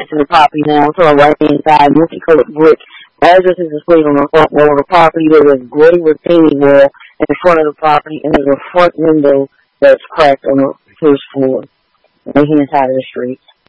to the property now. To the right-hand side, multicolored brick. Address is displayed on the front wall of the property. There is a gray retaining wall in front of the property, and there's a front window that's cracked on the first floor, right-hand side of the street.